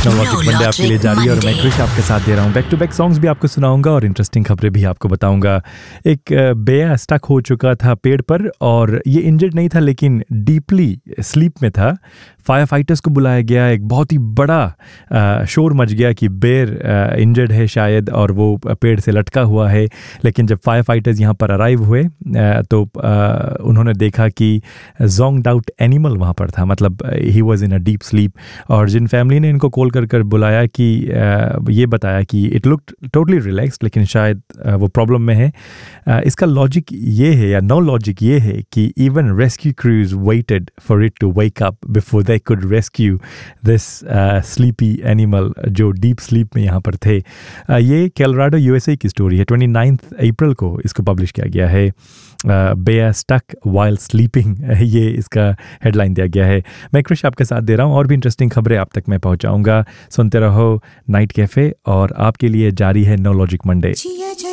नॉलॉजिक Monday आपके लिए जारी है और मैं क्रिश आपके साथ दे रहा हूँ बैक टू बैक सॉन्ग्स भी आपको सुनाऊंगा और इंटरेस्टिंग खबरें भी आपको बताऊंगा। एक बेया स्टक हो चुका था पेड़ पर और ये इंजर्ड नहीं था लेकिन डीपली स्लीप में था। फायर फाइटर्स को बुलाया गया, एक बहुत ही बड़ा शोर मच गया कि बेर इंजर्ड है शायद और वो पेड़ से लटका हुआ है। लेकिन जब फायर फाइटर्स यहाँ पर अराइव हुए तो उन्होंने देखा कि जोंग्ड आउट एनिमल वहाँ पर था, मतलब he was in a deep sleep. और जिन फैमिली ने इनको कॉल कर बुलाया कि ये बताया कि इट लुक्ड टोटली रिलैक्स्ड लेकिन शायद वो प्रॉब्लम में है। इसका लॉजिक ये है या नो लॉजिक ये है कि even rescue cruise waited for it to wake up before they could rescue this sleepy animal जो डीप स्लीप में यहाँ पर थे। ये कोलोराडो यूएसए की स्टोरी है। 29 अप्रैल को इसको पब्लिश किया गया है। बेयर स्टक व्हाइल स्लीपिंग, ये इसका हेडलाइन दिया गया है। मैं क्रिश आपके साथ दे रहा हूँ और भी इंटरेस्टिंग खबरें आप तक मैं पहुँचाऊँगा। सुनते रहो नाइट कैफ़े और आपके लिए जारी है नो लॉजिक मंडे।